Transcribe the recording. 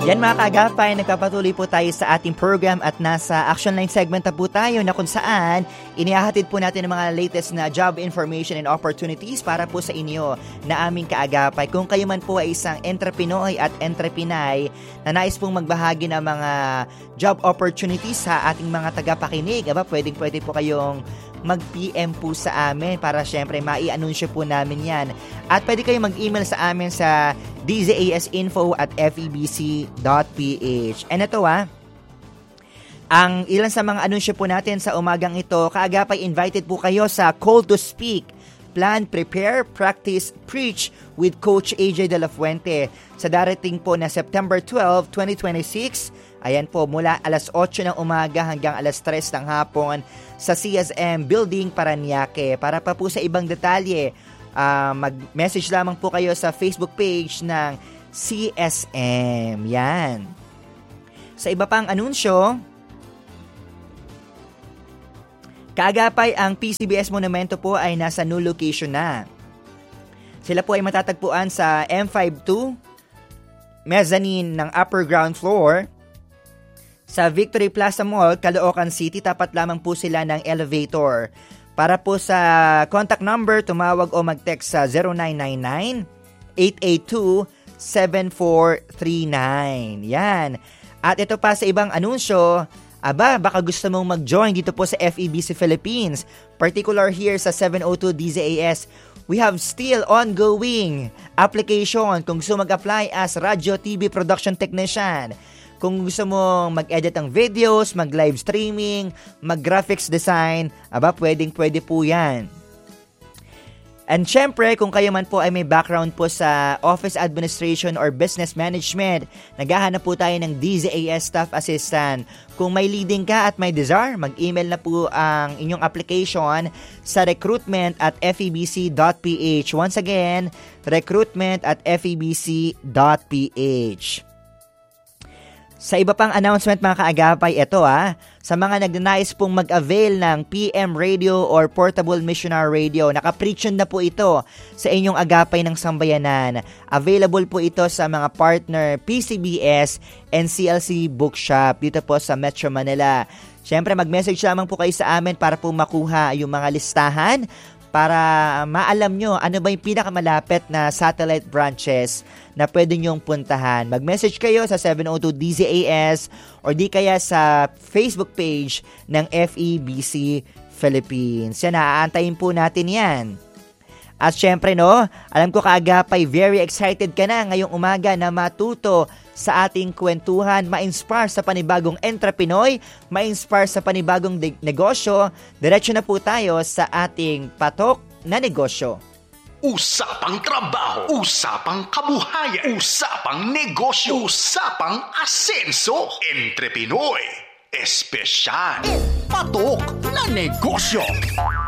Yan mga kaagapay, nagpapatuloy po tayo sa ating program at nasa action line segment na po tayo na kung saan inihahatid po natin ang mga latest na job information and opportunities para po sa inyo na aming kaagapay. Kung kayo man po ay isang entrepreneur at entreprenay na nais pong magbahagi ng mga job opportunities sa ating mga tagapakinig, pwedeng-pwede po kayong mag-PM po sa amin para syempre mai-anunsyo po namin yan. At pwede kayong mag-email sa amin sa dzasinfo@febc.ph. And ito ang ilan sa mga anunsyo po natin sa umagang ito, kaagapay invited po kayo sa Call to Speak, Plan, Prepare, Practice, Preach with Coach AJ De La Fuente sa darating po na September 12, 2026. Ayan po, mula alas 8 ng umaga hanggang alas 3 ng hapon sa CSM Building, Parañaque. Para pa po sa ibang detalye, mag-message lamang po kayo sa Facebook page ng CSM. Yan. Sa iba pang anunsyo, kaagapay ang PCBS Monumento po ay nasa new location na. Sila po ay matatagpuan sa M52 mezzanine ng upper ground floor sa Victory Plaza Mall, Caloocan City. Tapat lamang po sila ng elevator. Para po sa contact number, tumawag o mag-text sa 0999-882-7439. Yan. At ito pa sa ibang anunsyo, baka gusto mong mag-join dito po sa FEBC Philippines, particular here sa 702 DZAS, we have still ongoing application kung gusto mag-apply as Radio TV Production Technician. Kung gusto mong mag-edit ng videos, mag-live streaming, mag-graphics design, pwedeng-pwede po yan. And syempre, kung kayo man po ay may background po sa office administration or business management, naghahanap po tayo ng DZAS Staff Assistant. Kung may leading ka at may desire, mag-email na po ang inyong application sa recruitment@febc.ph. Once again, recruitment@febc.ph. Sa iba pang announcement mga kaagapay, ito sa mga nagnanais pong mag-avail ng PM Radio or Portable Missionary Radio, naka-preach na po ito sa inyong agapay ng sambayanan. Available po ito sa mga partner PCBS and CLC Bookshop dito po sa Metro Manila. Siyempre mag-message lamang po kayo sa amin para po makuha yung mga listahan para maalam nyo ano ba yung pinakamalapit na satellite branches na pwede nyong puntahan. Mag-message kayo sa 702 DZAS or di kaya sa Facebook page ng FEBC Philippines. Yan, aantayin po natin yan. At syempre alam ko kaagapay, very excited ka na ngayong umaga na matuto sa ating kwentuhan, ma-inspire sa panibagong entrepreneur, ma-inspire sa panibagong negosyo. Diretso na po tayo sa ating patok na negosyo. Usapang trabaho, usapang kabuhayan, usapang negosyo, usapang asenso, entrepreneur, espesyal, patok na negosyo.